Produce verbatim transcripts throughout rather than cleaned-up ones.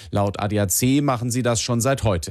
Laut A D A C machen sie das schon seit heute.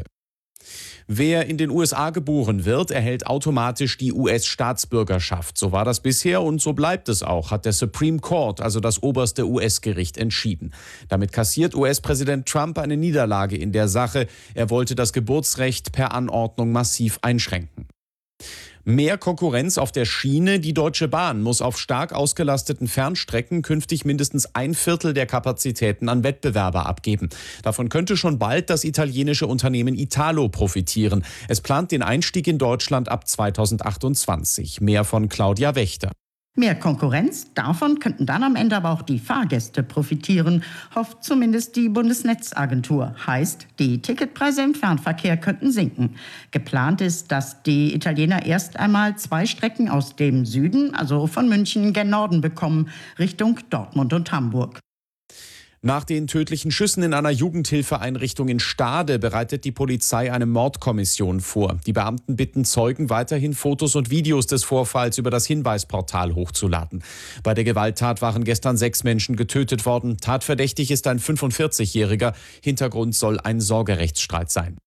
Wer in den U S A geboren wird, erhält automatisch die U S-Staatsbürgerschaft. So war das bisher und so bleibt es auch, hat der Supreme Court, also das oberste U S-Gericht, entschieden. Damit kassiert U S-Präsident Trump eine Niederlage in der Sache. Er wollte das Geburtsrecht per Anordnung massiv einschränken. Mehr Konkurrenz auf der Schiene. Die Deutsche Bahn muss auf stark ausgelasteten Fernstrecken künftig mindestens ein Viertel der Kapazitäten an Wettbewerber abgeben. Davon könnte schon bald das italienische Unternehmen Italo profitieren. Es plant den Einstieg in Deutschland ab zweitausendachtundzwanzig. Mehr von Claudia Wächter. Mehr Konkurrenz, davon könnten dann am Ende aber auch die Fahrgäste profitieren, hofft zumindest die Bundesnetzagentur. Heißt, die Ticketpreise im Fernverkehr könnten sinken. Geplant ist, dass die Italiener erst einmal zwei Strecken aus dem Süden, also von München gen Norden bekommen, Richtung Dortmund und Hamburg. Nach den tödlichen Schüssen in einer Jugendhilfeeinrichtung in Stade bereitet die Polizei eine Mordkommission vor. Die Beamten bitten Zeugen, weiterhin Fotos und Videos des Vorfalls über das Hinweisportal hochzuladen. Bei der Gewalttat waren gestern sechs Menschen getötet worden. Tatverdächtig ist ein fünfundvierzigjähriger. Hintergrund soll ein Sorgerechtsstreit sein.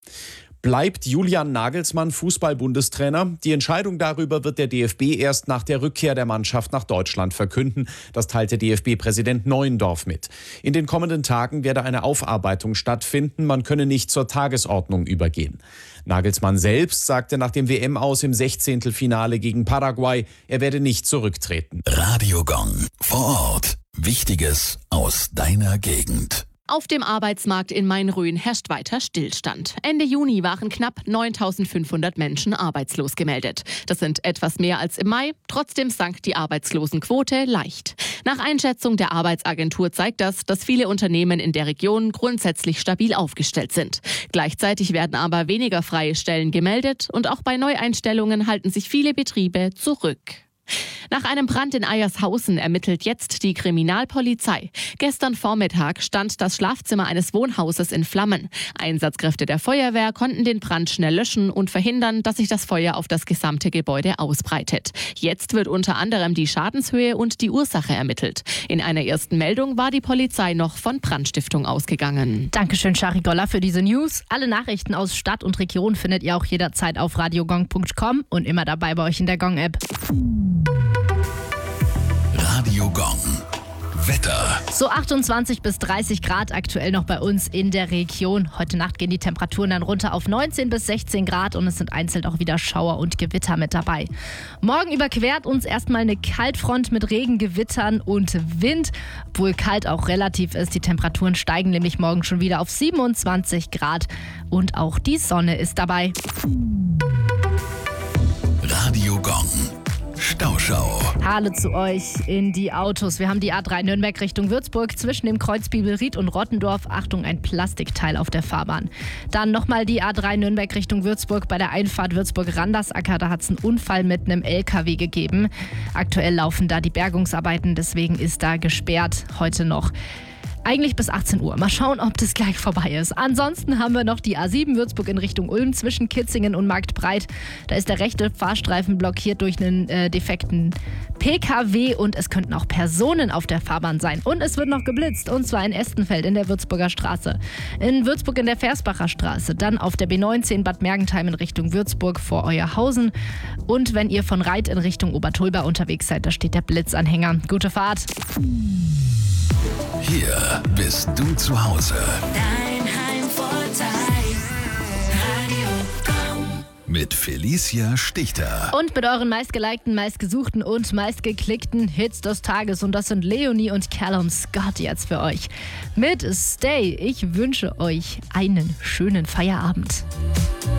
Bleibt Julian Nagelsmann Fußball-Bundestrainer? Die Entscheidung darüber wird der D F B erst nach der Rückkehr der Mannschaft nach Deutschland verkünden. Das teilte D F B-Präsident Neuendorf mit. In den kommenden Tagen werde eine Aufarbeitung stattfinden. Man könne nicht zur Tagesordnung übergehen. Nagelsmann selbst sagte nach dem W M-Aus im Sechzehntelfinale gegen Paraguay, er werde nicht zurücktreten. Radio Gong vor Ort. Wichtiges aus deiner Gegend. Auf dem Arbeitsmarkt in Main-Rhön herrscht weiter Stillstand. Ende Juni waren knapp neuntausendfünfhundert Menschen arbeitslos gemeldet. Das sind etwas mehr als im Mai. Trotzdem sank die Arbeitslosenquote leicht. Nach Einschätzung der Arbeitsagentur zeigt das, dass viele Unternehmen in der Region grundsätzlich stabil aufgestellt sind. Gleichzeitig werden aber weniger freie Stellen gemeldet und auch bei Neueinstellungen halten sich viele Betriebe zurück. Nach einem Brand in Eiershausen ermittelt jetzt die Kriminalpolizei. Gestern Vormittag stand das Schlafzimmer eines Wohnhauses in Flammen. Einsatzkräfte der Feuerwehr konnten den Brand schnell löschen und verhindern, dass sich das Feuer auf das gesamte Gebäude ausbreitet. Jetzt wird unter anderem die Schadenshöhe und die Ursache ermittelt. In einer ersten Meldung war die Polizei noch von Brandstiftung ausgegangen. Dankeschön, Shari Golla, für diese News. Alle Nachrichten aus Stadt und Region findet ihr auch jederzeit auf radiogong punkt com und immer dabei bei euch in der Gong-App. Radio Gong. Wetter. So achtundzwanzig bis dreißig Grad aktuell noch bei uns in der Region. Heute Nacht gehen die Temperaturen dann runter auf neunzehn bis sechzehn Grad und es sind einzeln auch wieder Schauer und Gewitter mit dabei. Morgen überquert uns erstmal eine Kaltfront mit Regen, Gewittern und Wind. Obwohl kalt auch relativ ist, die Temperaturen steigen nämlich morgen schon wieder auf siebenundzwanzig Grad und auch die Sonne ist dabei. Radio Gong. Stauschau. Hallo zu euch in die Autos. Wir haben die A drei Nürnberg Richtung Würzburg zwischen dem Kreuz Bibelried und Rottendorf. Achtung, ein Plastikteil auf der Fahrbahn. Dann nochmal die A drei Nürnberg Richtung Würzburg bei der Einfahrt Würzburg-Randersacker. Da hat es einen Unfall mit einem L K W gegeben. Aktuell laufen da die Bergungsarbeiten, deswegen ist da gesperrt heute noch. Eigentlich bis achtzehn Uhr. Mal schauen, ob das gleich vorbei ist. Ansonsten haben wir noch die A sieben Würzburg in Richtung Ulm zwischen Kitzingen und Marktbreit. Da ist der rechte Fahrstreifen blockiert durch einen äh, defekten P K W und es könnten auch Personen auf der Fahrbahn sein. Und es wird noch geblitzt, und zwar in Estenfeld in der Würzburger Straße. In Würzburg in der Versbacher Straße, dann auf der B neunzehn Bad Mergentheim in Richtung Würzburg vor Euerhausen. Und wenn ihr von Reit in Richtung Obertolba unterwegs seid, da steht der Blitzanhänger. Gute Fahrt! Hier bist du zu Hause. Dein Heimvorteil. Radio Gong. Mit Felicia Stichter. Und mit euren meistgelikten, meistgesuchten und meistgeklickten Hits des Tages. Und das sind Leonie und Callum Scott jetzt für euch. Mit Stay. Ich wünsche euch einen schönen Feierabend.